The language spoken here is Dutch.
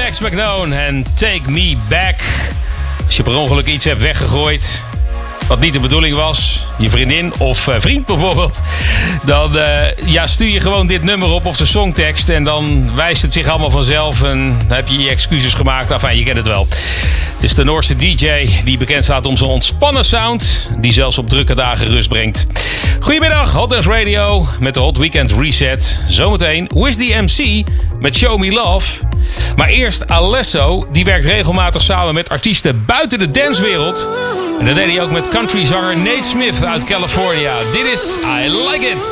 Alex McKnown en Take Me Back. Als je per ongeluk iets hebt weggegooid wat niet de bedoeling was, je vriendin of vriend bijvoorbeeld, dan stuur je gewoon dit nummer op of de songtekst en dan wijst het zich allemaal vanzelf en dan heb je je excuses gemaakt. Enfin, je kent het wel. Het is de Noorse DJ die bekend staat om zijn ontspannen sound, die zelfs op drukke dagen rust brengt. Goedemiddag, Hot Dance Radio met de Hot Weekend Reset. Zometeen Wiz the MC met Show Me Love. Maar eerst Alesso, die werkt regelmatig samen met artiesten buiten de dancewereld. En dat deed hij ook met countryzanger Nate Smith uit California. Dit is I Like It.